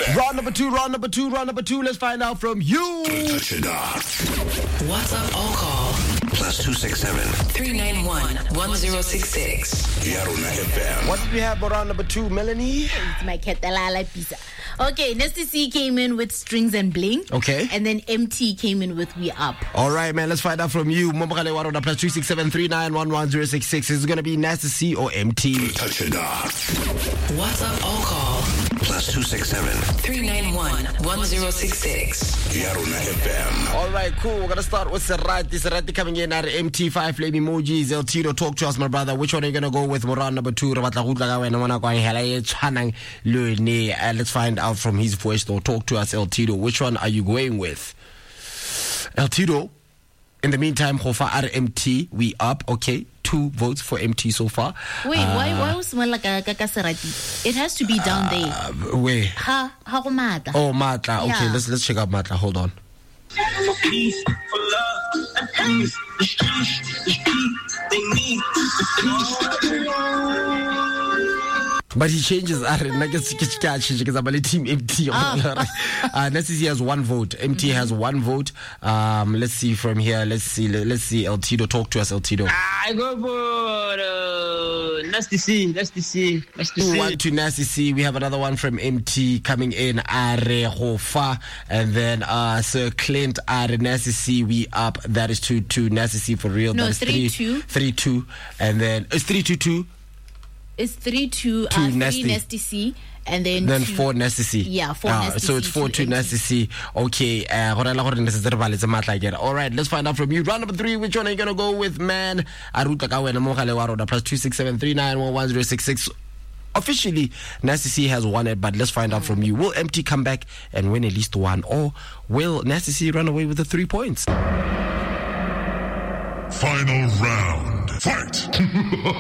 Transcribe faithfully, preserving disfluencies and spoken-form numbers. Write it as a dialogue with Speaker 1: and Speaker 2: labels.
Speaker 1: Round number two, round number two, round number two. Let's find out from you.
Speaker 2: Touch it up.
Speaker 3: WhatsApp or call
Speaker 2: Plus two six seven.
Speaker 3: three nine one one zero six six.
Speaker 2: Yaruna F M.
Speaker 1: What did we have for round number two, Melanie?
Speaker 4: It's my Ketalala pizza. Okay, Nasty C came in with Strings and Bling.
Speaker 1: Okay.
Speaker 4: And then M T came in with We Up.
Speaker 1: All right, man. Let's find out from you. Mombakale Waroda plus two six seven three nine one one zero six six. Is it going to be Nasty C or M T?
Speaker 2: Touch it up.
Speaker 3: WhatsApp or call
Speaker 2: Plus two six seven.
Speaker 3: three nine one one zero six six.
Speaker 2: Yaruna F M.
Speaker 1: All right, cool. We're going to start with Serati. Serati coming in at M T five flame emojis. El Tito, talk to us, my brother. Which one are you going to go with? Round number two. Uh, let's find out from his voice, though. Talk to us, El Tito. Which one are you going with? El Tito. In the meantime, Hofa R M T, We Up. Okay. Two votes for M T so far.
Speaker 4: Wait, uh, why why was like a Serati? It has to be down there.
Speaker 1: Uh, wait.
Speaker 4: Ha, ha, Matla.
Speaker 1: Oh, Matla. Okay,
Speaker 4: Yeah.
Speaker 1: let's let's check out Matla. Hold on.
Speaker 5: For peace, for love, and peace. The streets, the streets, they need the peace.
Speaker 1: But he changes. Team M T. uh, Let's see. He has one vote. M T has one vote. Um, let's see from here. Let's see. Let's see. El Tito, talk to us, El Tito.
Speaker 6: I go for uh, Nasty C. Nasty C. Nasty C.
Speaker 1: One to Nasty C. We have another one from M T coming in. Are Hofa, and then uh, Sir Clint. Are Nasty C. We Up. That is two two. Nasty C for real.
Speaker 4: No,
Speaker 1: that is
Speaker 4: three,
Speaker 1: three
Speaker 4: two.
Speaker 1: three two, and then it's three two two.
Speaker 4: It's three two,
Speaker 1: Two
Speaker 4: uh,
Speaker 1: Nasty.
Speaker 4: three Nasty C, and then
Speaker 1: Then
Speaker 4: two,
Speaker 1: four Nasty C.
Speaker 4: Yeah, four
Speaker 1: Ah,
Speaker 4: Nasty
Speaker 1: so
Speaker 4: C.
Speaker 1: it's four
Speaker 4: two
Speaker 1: two Nasty C. Okay. Uh, all right, let's find out from you. Round number three, which one are you going to go with, man? Plus two six seven three nine one one zero six six. Officially, Nasty C has won it, but let's find out from you. Will M T come back and win at least one, or will Nasty C run away with the three points?
Speaker 7: Final round. Fight!